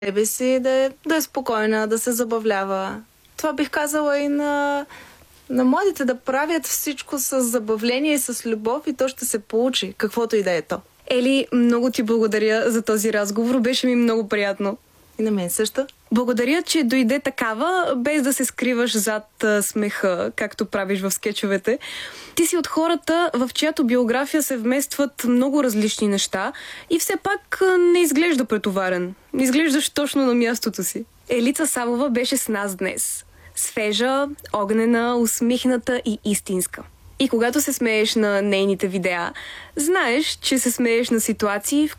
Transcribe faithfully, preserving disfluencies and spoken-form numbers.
себе си, да е, да е спокойна, да се забавлява. Това бих казала и на, на младите, да правят всичко с забавление и с любов и то ще се получи, каквото и да е то. Ели, много ти благодаря за този разговор, беше ми много приятно. И на мен също. Благодаря, че дойде такава, без да се скриваш зад а, смеха, както правиш в скетчовете. Ти си от хората, в чиято биография се вместват много различни неща и все пак а, не изглежда претоварен. Изглеждаш точно на мястото си. Елица Савова беше с нас днес. Свежа, огнена, усмихната и истинска. И когато се смееш на нейните видеа, знаеш, че се смееш на ситуации, в